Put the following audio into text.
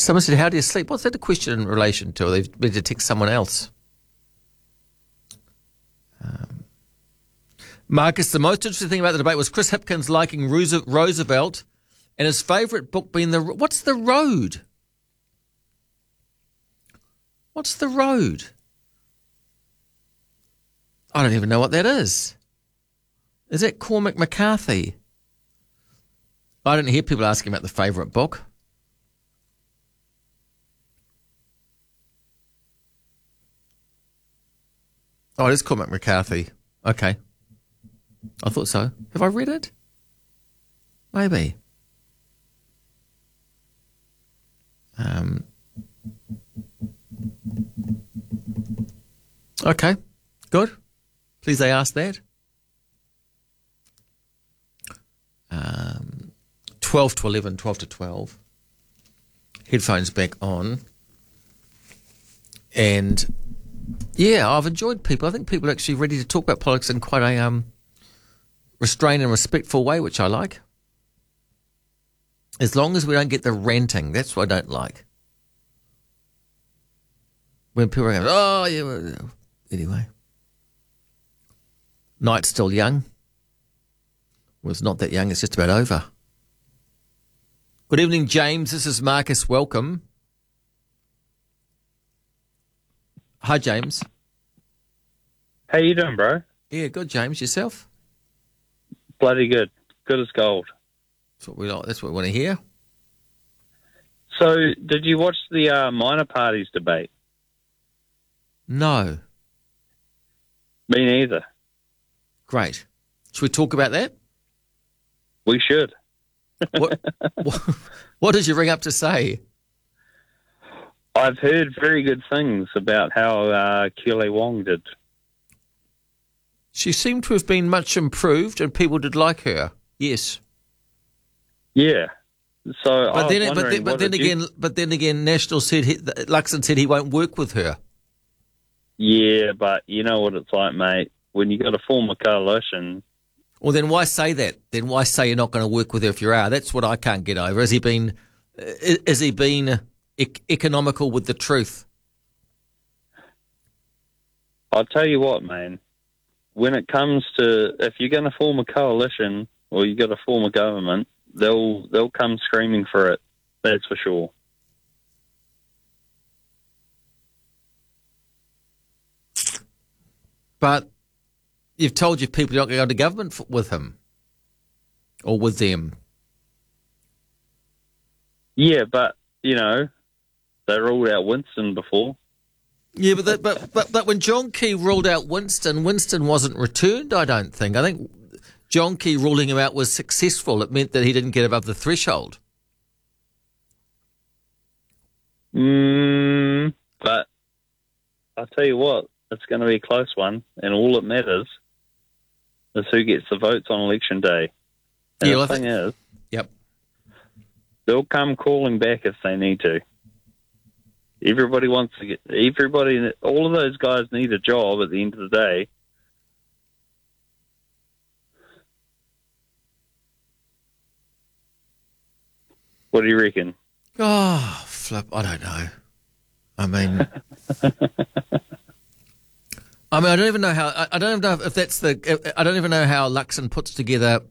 Someone said, how do you sleep? What's that a question in relation to? They've been to text someone else. Marcus, the most interesting thing about the debate was Chris Hipkins liking Roosevelt and his favourite book being What's The Road? What's The Road? I don't even know what that is. Is that Cormac McCarthy? I didn't hear people asking about the favourite book. Oh, it is Cormac McCarthy. Okay. I thought so. Have I read it? Maybe. Okay. Good. Please they ask that. 12 to 11, 12 to 12. Headphones back on. And, yeah, I've enjoyed people. I think people are actually ready to talk about politics in quite a restrained and respectful way, which I like. As long as we don't get the ranting, that's what I don't like. When people are going, oh, yeah. Anyway. Night's still young. Well, it's not that young, it's just about over. Good evening, James. This is Marcus. Welcome. Hi, James. How you doing, bro? Yeah, good, James. Yourself? Bloody good. Good as gold. That's what we like. That's what we want to hear. So, did you watch the minor parties debate? No. Me neither. Great. Should we talk about that? We should. What did you ring up to say? I've heard very good things about how Keely Wong did. She seemed to have been much improved and people did like her. Yes. Yeah. So, but then again, National said Luxon said he won't work with her. Yeah, but you know what it's like, mate. When you got to form a coalition. Well, then why say that? Then why say you're not going to work with her if you are? That's what I can't get over. Has he been economical with the truth? I'll tell you what, man. When it comes to if you're going to form a coalition or you got to form a government, they'll come screaming for it. That's for sure. But you've told your people you're not going to go to government with him or with them. Yeah, but, you know, they ruled out Winston before. Yeah, but when John Key ruled out Winston wasn't returned, I don't think. I think John Key ruling him out was successful. It meant that he didn't get above the threshold. But I'll tell you what, it's going to be a close one, and all that matters is who gets the votes on election day. And the thing is, yep, they'll come calling back if they need to. Everybody wants to get all of those guys need a job at the end of the day. What do you reckon? Oh, flip! I don't know. I mean, I don't even know how. I don't even know if that's I don't even know how Luxon puts together